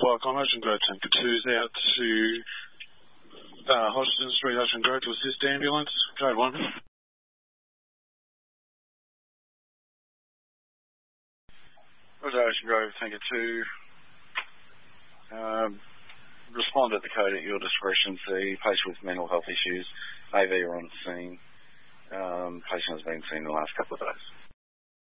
o'clock on Ocean Grove. Tanker 2's out to Hodgson Street, Ocean Grove to assist ambulance. Code 1. Roger, Ocean Grove, Tanker 2. Respond at the code at your discretion. See patient with mental health issues. AV are on scene. Patient has been seen in the last couple of days.